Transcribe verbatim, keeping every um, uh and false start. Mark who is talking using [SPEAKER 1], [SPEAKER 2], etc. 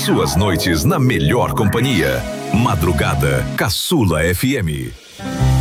[SPEAKER 1] Suas noites na melhor companhia. Madrugada Caçula F M.